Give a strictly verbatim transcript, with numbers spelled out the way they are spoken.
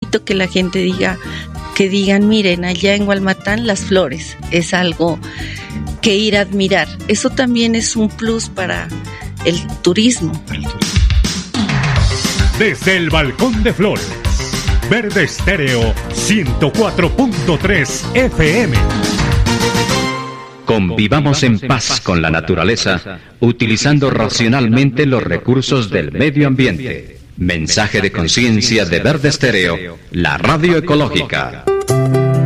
bonito que la gente diga, que digan, miren, allá en Hualmatán las flores, es algo que ir a admirar. Eso también es un plus para el turismo. Desde el Balcón de Flores, Verde Estéreo ciento cuatro punto tres F M. Convivamos en paz con la naturaleza, utilizando racionalmente los recursos del medio ambiente. Mensaje de conciencia de Verde Estéreo, la radio ecológica.